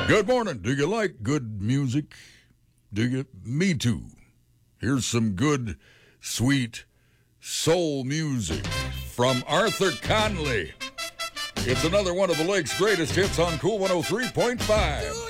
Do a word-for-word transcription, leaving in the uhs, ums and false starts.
Good morning. Do you like good music? Do you? Me too. Here's some good, sweet soul music from Arthur Conley. It's another one of the Lake's greatest hits on Cool one oh three point five.